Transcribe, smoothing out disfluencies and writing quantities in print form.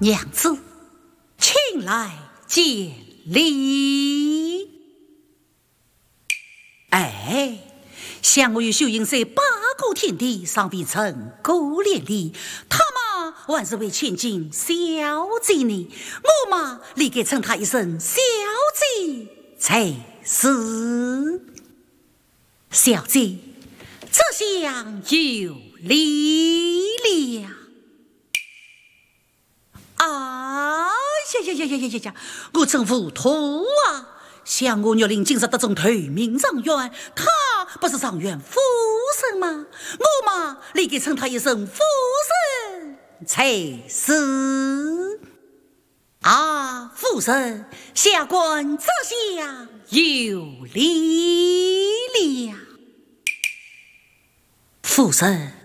娘子，请来见礼。哎，想我与秀英在八股天地尚未成果连理，他嘛还是为千金小姐呢，我嘛立刻称他一声小姐才是。小姐，这厢有礼了。啊呀！我真糊涂啊！想我玉林今日得中头名状元，他不是状元夫人吗？我嘛立刻称他一声夫人才是。啊，夫人，下官这厢有礼了。夫人，